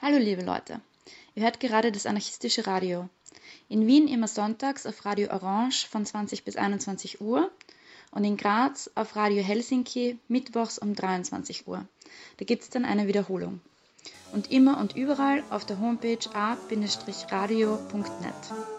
Hallo liebe Leute, ihr hört gerade das anarchistische Radio. In Wien immer sonntags auf Radio Orange von 20 bis 21 Uhr und in Graz auf Radio Helsinki mittwochs um 23 Uhr. Da gibt es dann eine Wiederholung. Und immer und überall auf der Homepage a-radio.net.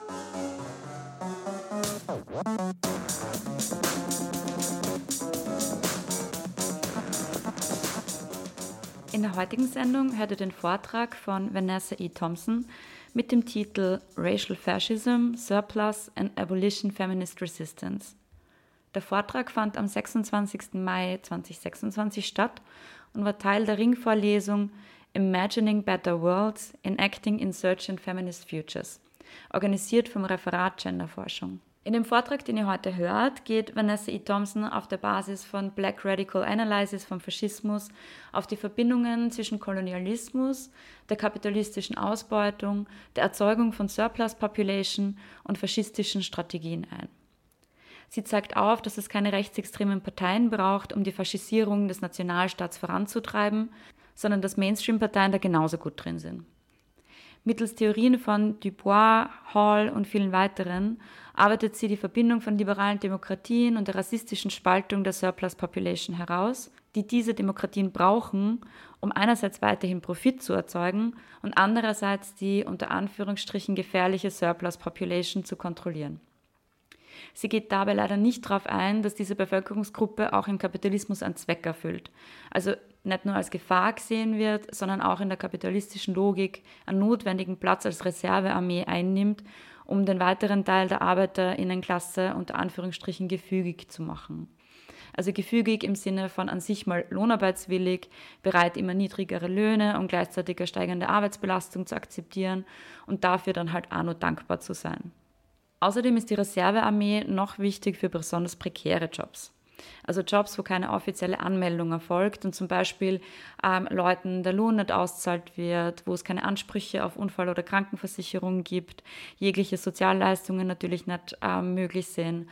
In der heutigen Sendung hört ihr den Vortrag von Vanessa E. Thompson mit dem Titel Racial Fascism, Surplus and Abolition Feminist Resistance. Der Vortrag fand am 26. Mai 2026 statt und war Teil der Ringvorlesung Imagining Better Worlds, Enacting Insurgent Feminist Futures, organisiert vom Referat Genderforschung. In dem Vortrag, den ihr heute hört, geht Vanessa E. Thompson auf der Basis von Black Radical Analysis vom Faschismus auf die Verbindungen zwischen Kolonialismus, der kapitalistischen Ausbeutung, der Erzeugung von Surplus Population und faschistischen Strategien ein. Sie zeigt auf, dass es keine rechtsextremen Parteien braucht, um die Faschisierung des Nationalstaats voranzutreiben, sondern dass Mainstream-Parteien da genauso gut drin sind. Mittels Theorien von Dubois, Hall und vielen weiteren arbeitet sie die Verbindung von liberalen Demokratien und der rassistischen Spaltung der Surplus Population heraus, die diese Demokratien brauchen, um einerseits weiterhin Profit zu erzeugen und andererseits die unter Anführungsstrichen gefährliche Surplus Population zu kontrollieren. Sie geht dabei leider nicht darauf ein, dass diese Bevölkerungsgruppe auch im Kapitalismus einen Zweck erfüllt. Also nicht nur als Gefahr gesehen wird, sondern auch in der kapitalistischen Logik einen notwendigen Platz als Reservearmee einnimmt, um den weiteren Teil der ArbeiterInnenklasse unter Anführungsstrichen gefügig zu machen. Also gefügig im Sinne von an sich mal lohnarbeitswillig, bereit immer niedrigere Löhne und gleichzeitig eine steigende Arbeitsbelastung zu akzeptieren und dafür dann halt auch nur dankbar zu sein. Außerdem ist die Reservearmee noch wichtig für besonders prekäre Jobs. Also Jobs, wo keine offizielle Anmeldung erfolgt und zum Beispiel Leuten der Lohn nicht ausgezahlt wird, wo es keine Ansprüche auf Unfall- oder Krankenversicherung gibt, jegliche Sozialleistungen natürlich nicht möglich sind.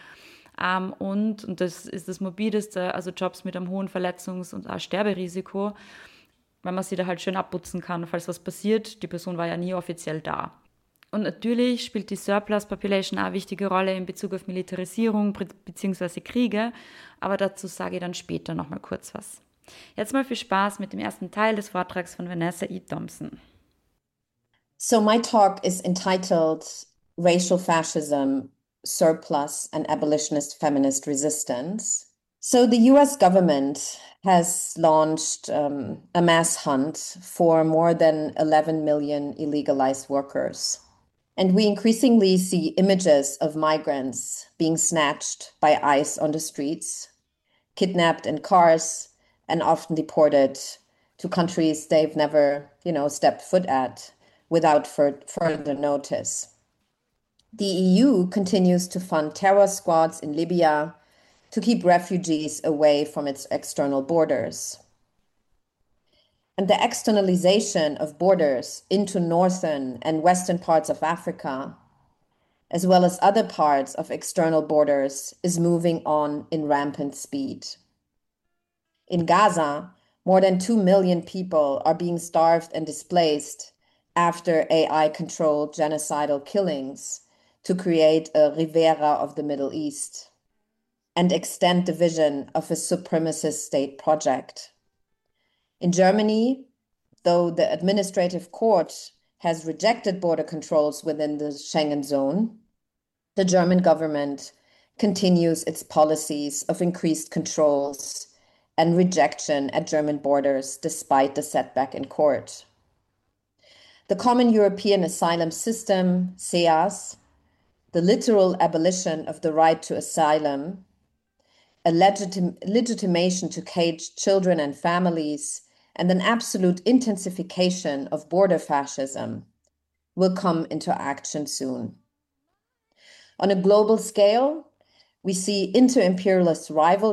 Und das ist das morbideste, also Jobs mit einem hohen Verletzungs- und auch Sterberisiko, weil man sie da halt schön abputzen kann, falls was passiert. Die Person war ja nie offiziell da. Und natürlich spielt die Surplus Population auch eine wichtige Rolle in Bezug auf Militarisierung bzw. Kriege, aber dazu sage ich dann später nochmal kurz was. Jetzt mal viel Spaß mit dem ersten Teil des Vortrags von Vanessa E. Thompson. So my talk is entitled Racial Fascism, Surplus and Abolitionist Feminist Resistance. So the US government has launched a mass hunt for more than 11 million illegalized workers. And we increasingly see images of migrants being snatched by ICE on the streets, kidnapped in cars, and often deported to countries they've never, stepped foot at without further notice. The EU continues to fund terror squads in Libya to keep refugees away from its external borders. And the externalization of borders into northern and western parts of Africa, as well as other parts of external borders, is moving on in rampant speed. In Gaza, more than 2 million people are being starved and displaced after AI-controlled genocidal killings to create a Rivera of the Middle East and extend the vision of a supremacist state project. In Germany, though the administrative court has rejected border controls within the Schengen zone, the German government continues its policies of increased controls and rejection at German borders despite the setback in court. The Common European Asylum System, CEAS, the literal abolition of the right to asylum, a legitimation to cage children and families, and an absolute intensification of border fascism will come into action soon. On a global scale, we see inter-imperialist rivalry